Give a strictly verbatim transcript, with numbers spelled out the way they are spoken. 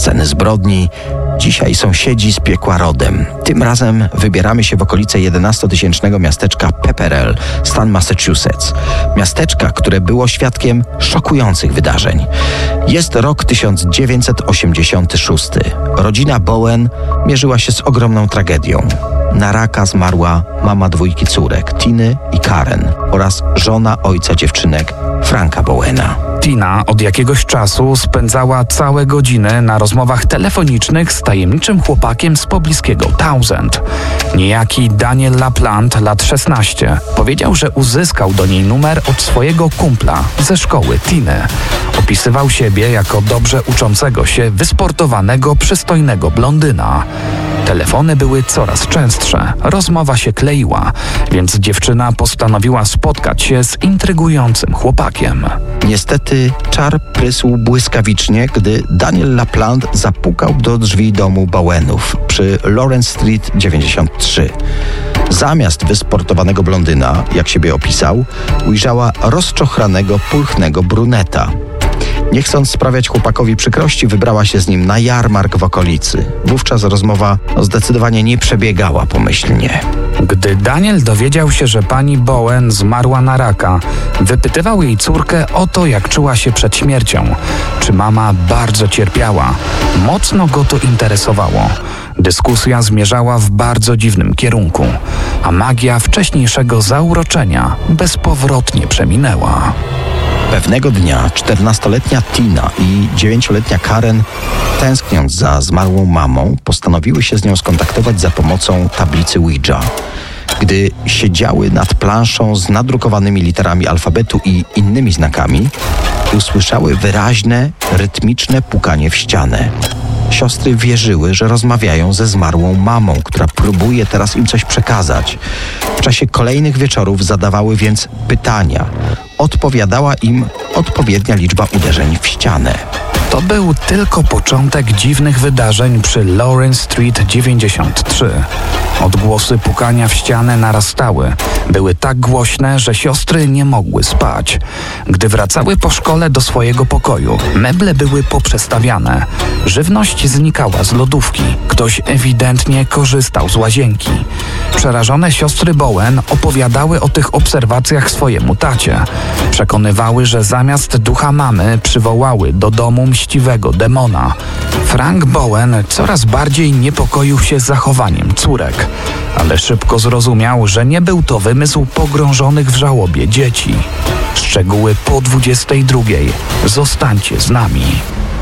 sceny zbrodni. Dzisiaj sąsiedzi z piekła rodem. Tym razem wybieramy się w okolice jedenastotysięcznego miasteczka Pepperell, stan Massachusetts. Miasteczka, które było świadkiem szokujących wydarzeń. Jest rok tysiąc dziewięćset osiemdziesiąty szósty. Rodzina Bowen mierzyła się z ogromną tragedią. Na raka zmarła mama dwójki córek, Tiny i Karen, oraz żona ojca dziewczynek, Franka Bowena. Tina od jakiegoś czasu spędzała całe godziny na rozmowach telefonicznych z tajemniczym chłopakiem z pobliskiego Townsend. Niejaki Daniel LaPlante, lat szesnaście, powiedział, że uzyskał do niej numer od swojego kumpla ze szkoły Tiny. Opisywał siebie jako dobrze uczącego się, wysportowanego, przystojnego blondyna. Telefony były coraz częstsze, rozmowa się kleiła, więc dziewczyna postanowiła spotkać się z intrygującym chłopakiem. Niestety czar prysł błyskawicznie, gdy Daniel LaPlante zapukał do drzwi domu Bowenów przy Lawrence Street dziewięćdziesiąt trzy. Zamiast wysportowanego blondyna, jak siebie opisał, ujrzała rozczochranego, pulchnego bruneta. Nie chcąc sprawiać chłopakowi przykrości, wybrała się z nim na jarmark w okolicy. Wówczas rozmowa no, zdecydowanie nie przebiegała pomyślnie. Gdy Daniel dowiedział się, że pani Bowen zmarła na raka, wypytywał jej córkę o to, jak czuła się przed śmiercią. Czy mama bardzo cierpiała? Mocno go to interesowało. Dyskusja zmierzała w bardzo dziwnym kierunku, a magia wcześniejszego zauroczenia bezpowrotnie przeminęła. Pewnego dnia czternastoletnia Tina i dziewięcioletnia Karen, tęskniąc za zmarłą mamą, postanowiły się z nią skontaktować za pomocą tablicy Ouija. Gdy siedziały nad planszą z nadrukowanymi literami alfabetu i innymi znakami, usłyszały wyraźne, rytmiczne pukanie w ścianę. Siostry wierzyły, że rozmawiają ze zmarłą mamą, która próbuje teraz im coś przekazać. W czasie kolejnych wieczorów zadawały więc pytania. Odpowiadała im odpowiednia liczba uderzeń w ścianę. To był tylko początek dziwnych wydarzeń przy Lawrence Street dziewięćdziesiąt trzy. Odgłosy pukania w ścianę narastały. Były tak głośne, że siostry nie mogły spać. Gdy wracały po szkole do swojego pokoju, meble były poprzestawiane. Żywność znikała z lodówki. Ktoś ewidentnie korzystał z łazienki. Przerażone siostry Bowen opowiadały o tych obserwacjach swojemu tacie. Przekonywały, że zamiast ducha mamy przywołały do domu mściwego demona. Frank Bowen coraz bardziej niepokoił się zachowaniem córek, ale szybko zrozumiał, że nie był to wymysł pogrążonych w żałobie dzieci. Szczegóły po dwudziestej drugiej. Zostańcie z nami.